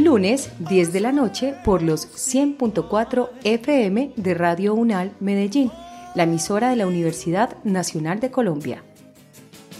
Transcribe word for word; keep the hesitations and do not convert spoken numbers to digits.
lunes diez de la noche por los cien punto cuatro F M de Radio UNAL Medellín, la emisora de la Universidad Nacional de Colombia.